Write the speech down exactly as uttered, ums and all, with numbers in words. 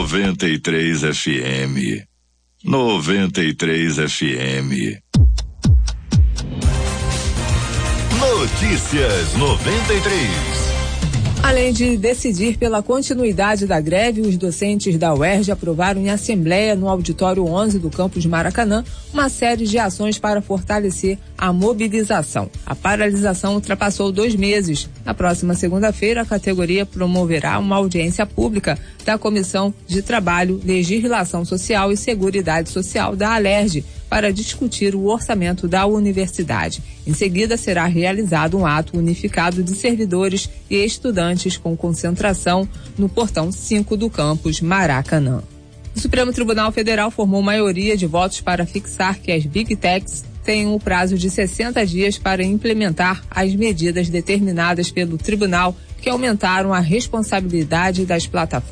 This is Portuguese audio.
noventa e três F M. noventa e três F M. Notícias noventa e três. Além de decidir pela continuidade da greve, os docentes da U E R J aprovaram em assembleia no auditório onze do campus Maracanã uma série de ações para fortalecer a mobilização. A paralisação ultrapassou dois meses. Na próxima segunda-feira, a categoria promoverá uma audiência pública da Comissão de Trabalho, Legislação Social e Seguridade Social da Alerj para discutir o orçamento da universidade. Em seguida, será realizado um ato unificado de servidores e estudantes com concentração no portão cinco do campus Maracanã. O Supremo Tribunal Federal formou maioria de votos para fixar que as Big Techs têm um prazo de sessenta dias para implementar as medidas determinadas pelo tribunal que aumentaram a responsabilidade das plataformas